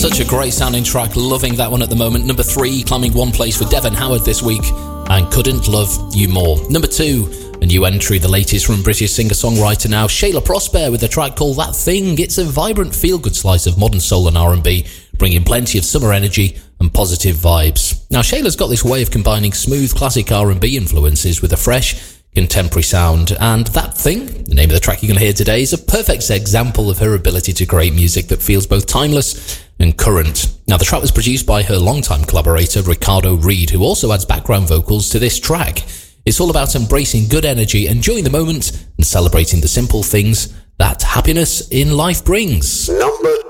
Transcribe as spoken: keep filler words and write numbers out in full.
Such a great sounding track, loving that one at the moment. Number three, climbing one place for Devon Howard this week, and Couldn't Love You More. Number two, a new entry, the latest from British singer-songwriter now, Shayla Prosper, with a track called That Thing. It's a vibrant feel-good slice of modern soul and R and B, bringing plenty of summer energy and positive vibes. Now, Shayla's got this way of combining smooth classic R and B influences with a fresh contemporary sound, and That Thing, the name of the track you're going to hear today, is a perfect example of her ability to create music that feels both timeless and current. Now, the track was produced by her longtime collaborator Ricardo Reed, who also adds background vocals to this track. It's all about embracing good energy, enjoying the moment, and celebrating the simple things that happiness in life brings. Number